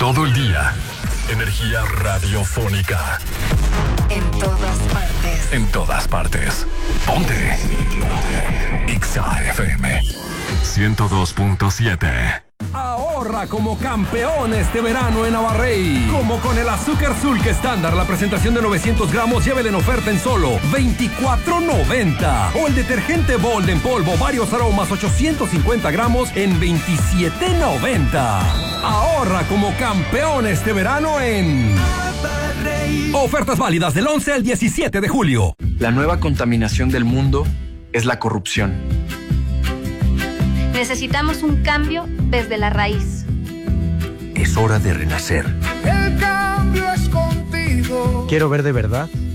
todo el día. Energía radiofónica. En todas partes. En todas partes. Ponte. Exa FM 102.7. Ahorra como campeón este verano en Navarrey. Como con el azúcar Sulk estándar, la presentación de 900 gramos, llévele en oferta en solo $24.90. O el detergente Bold en polvo, varios aromas, 850 gramos en $27.90. Ahorra como campeón este verano en Navarrey. Ofertas válidas del 11 al 17 de julio. La nueva contaminación del mundo es la corrupción. Necesitamos un cambio desde la raíz. Es hora de renacer. El cambio es contigo. Quiero ver de verdad